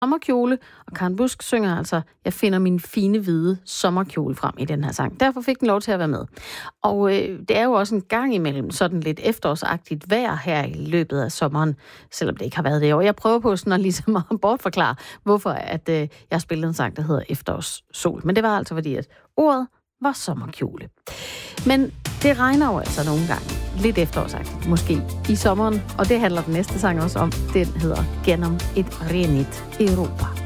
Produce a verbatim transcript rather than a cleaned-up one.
sommerkjole, og Karen Busk synger altså, jeg finder min fine hvide sommerkjole frem i den her sang. Derfor fik den lov til at være med. Og øh, det er jo også en gang imellem sådan lidt efterårsagtigt vejr her i løbet af sommeren, selvom det ikke har været det i år. Jeg prøver på sådan at ligesom at bortforklare, hvorfor at, øh, jeg spillede en sang, der hedder Efterårssol. Men det var altså fordi, at ordet var sommerkjole. Men det regner jo altså nogle gange lidt efterårsagtigt, måske i sommeren, og det handler den næste sang også om. Den hedder Gennem et renigt Europa.